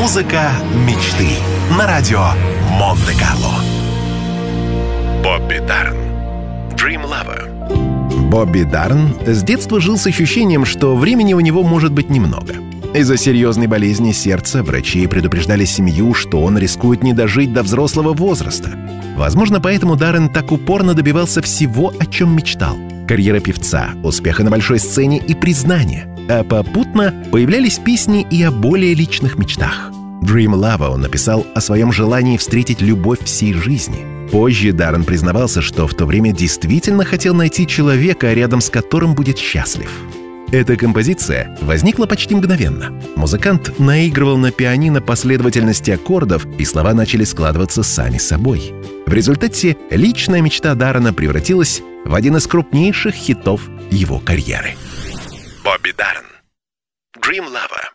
Музыка мечты на радио Монте-Карло. Бобби Дарн. Dream Lover. Бобби Дарн с детства жил с ощущением, что времени у него может быть немного. Из-за серьезной болезни сердца врачи предупреждали семью, что он рискует не дожить до взрослого возраста. Возможно, поэтому Даррен так упорно добивался всего, о чем мечтал. Карьера певца, успеха на большой сцене и признания. А попутно появлялись песни и о более личных мечтах. «Dream Lover» он написал о своем желании встретить любовь всей жизни. Позже Даррен признавался, что в то время действительно хотел найти человека, рядом с которым будет счастлив. Эта композиция возникла почти мгновенно. Музыкант наигрывал на пианино последовательности аккордов, и слова начали складываться сами собой. В результате личная мечта Даррена превратилась в один из крупнейших хитов его карьеры. Бобби Дарн. Dream Lover.